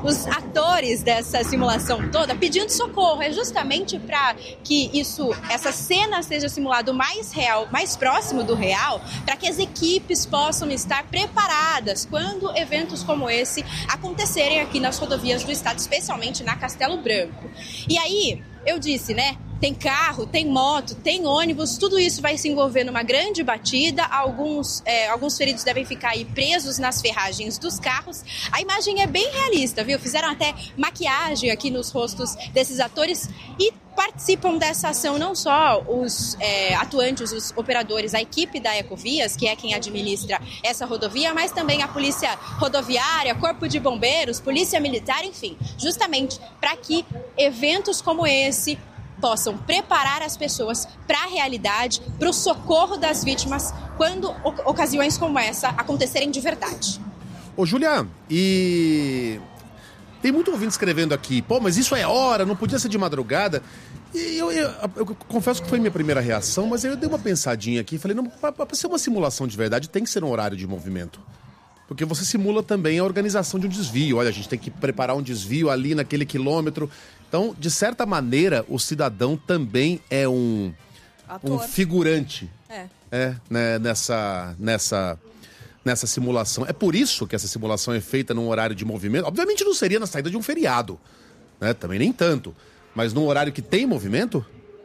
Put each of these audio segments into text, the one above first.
os atores dessa simulação toda pedindo socorro. É justamente para que essa cena seja simulada o mais real, mais próximo do real, para que as equipes possam estar preparadas quando eventos como esse acontecerem aqui nas rodovias do estado, especialmente na Castelo Branco. E aí, eu disse, né? Tem carro, tem moto, tem ônibus, tudo isso vai se envolver numa grande batida. Alguns feridos devem ficar aí presos nas ferragens dos carros. A imagem é bem realista, viu? Fizeram até maquiagem aqui nos rostos desses atores e participam dessa ação não só os atuantes, os operadores, a equipe da Ecovias, que é quem administra essa rodovia, mas também a Polícia Rodoviária, Corpo de Bombeiros, Polícia Militar, enfim, justamente para que eventos como esse possam preparar as pessoas para a realidade, para o socorro das vítimas, quando ocasiões como essa acontecerem de verdade. Ô, Júlia, e tem muito ouvinte escrevendo aqui, pô, mas isso é hora, não podia ser de madrugada. E eu confesso que foi minha primeira reação, mas eu dei uma pensadinha aqui e falei, não, para ser uma simulação de verdade tem que ser um horário de movimento. Porque você simula também a organização de um desvio. Olha, a gente tem que preparar um desvio ali naquele quilômetro. Então, de certa maneira, o cidadão também é um figurante né, nessa simulação. É por isso que essa simulação é feita num horário de movimento. Obviamente não seria na saída de um feriado, né? Também nem tanto. Mas num horário que tem movimento...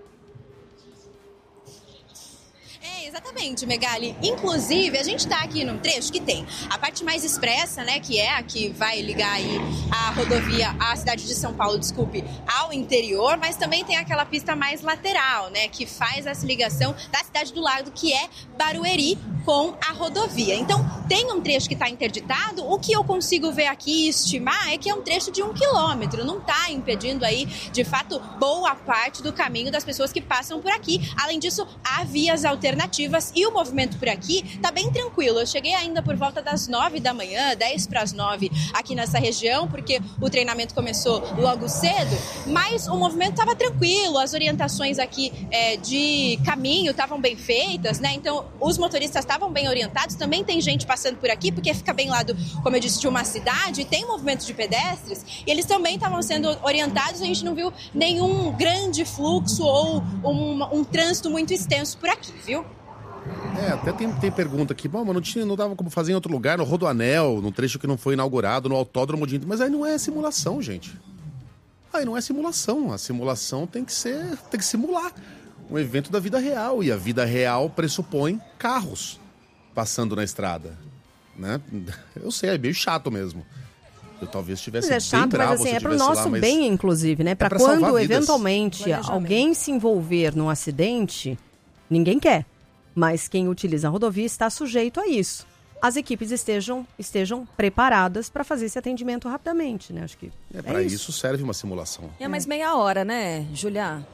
Exatamente, Megali. Inclusive, a gente está aqui num trecho que tem a parte mais expressa, né, que é a que vai ligar aí a rodovia, a cidade de São Paulo, ao interior, mas também tem aquela pista mais lateral, né, que faz essa ligação da cidade do lado, que é Barueri, com a rodovia. Então, tem um trecho que está interditado. O que eu consigo ver aqui e estimar é que é um trecho de 1 quilômetro. Não está impedindo aí, de fato, boa parte do caminho das pessoas que passam por aqui. Além disso, há vias alternativas e o movimento por aqui está bem tranquilo. Eu cheguei ainda por volta das 9 da manhã, 10 para as 9 aqui nessa região, porque o treinamento começou logo cedo, mas o movimento estava tranquilo, as orientações aqui de caminho estavam bem feitas, né? Então, os motoristas estavam bem orientados. Também tem gente passando por aqui, porque fica bem lá como eu disse, de uma cidade, e tem movimento de pedestres, e eles também estavam sendo orientados. A gente não viu nenhum grande fluxo ou um trânsito muito extenso por aqui, viu? Até tem pergunta aqui, bom, mas não dava como fazer em outro lugar, no Rodoanel, no trecho que não foi inaugurado, no Autódromo de... Mas aí não é simulação, gente. Aí não é simulação. A simulação tem que simular um evento da vida real, e a vida real pressupõe carros passando na estrada, né? Eu sei, é meio chato mesmo. Eu talvez estivesse bem chato, bravo, mas assim, se eu é pro tivesse nosso lá, bem, inclusive, né? Pra quando eventualmente alguém se envolver num acidente, ninguém quer. Mas quem utiliza a rodovia está sujeito a isso. As equipes estejam preparadas para fazer esse atendimento rapidamente, né? Acho que para isso serve uma simulação. É mais meia hora, né, Julia?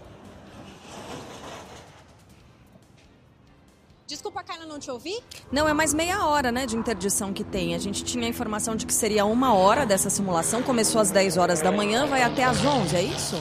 Desculpa, Carla, não te ouvi? Não, é mais meia hora, né, de interdição que tem. A gente tinha a informação de que seria 1 hora dessa simulação. Começou às 10 horas da manhã, vai até às 11, é isso?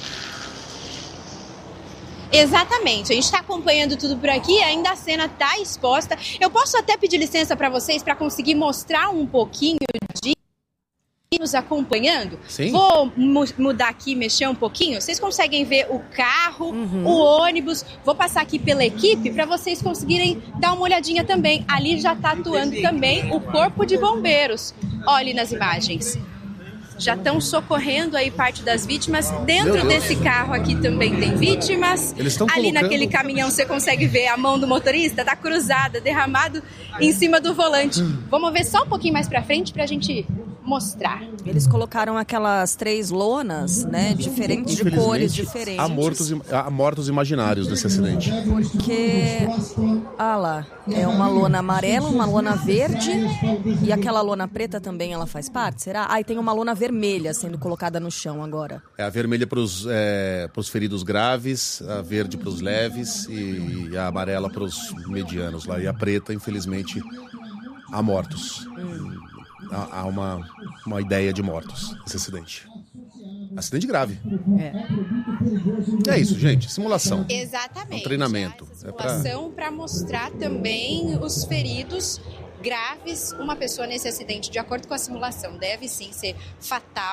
Exatamente, a gente está acompanhando tudo por aqui, ainda a cena está exposta. Eu posso até pedir licença para vocês para conseguir mostrar um pouquinho de nos acompanhando? Sim. Vou mudar aqui, mexer um pouquinho. Vocês conseguem ver o carro, o ônibus. Vou passar aqui pela equipe para vocês conseguirem dar uma olhadinha também. Ali já está atuando também o Corpo de Bombeiros. Olhe nas imagens. Já estão socorrendo aí parte das vítimas. Dentro desse carro aqui também tem vítimas. Ali naquele caminhão você consegue ver a mão do motorista, tá cruzada, derramado em cima do volante. Vamos ver só um pouquinho mais pra frente pra gente mostrar. Eles colocaram aquelas 3 lonas, né, diferentes, de cores diferentes. Há mortos imaginários nesse acidente. Porque, lá, é uma lona amarela, uma lona verde e aquela lona preta também, ela faz parte, será? E tem uma lona vermelha sendo colocada no chão agora. É a vermelha para os feridos graves, a verde para os leves e a amarela para os medianos lá. E a preta, infelizmente, há mortos. Há uma ideia de mortos nesse acidente. Acidente grave. É isso, gente. Simulação. Exatamente. É um treinamento. Simulação para mostrar também os feridos graves. Uma pessoa nesse acidente, de acordo com a simulação, deve sim ser fatal.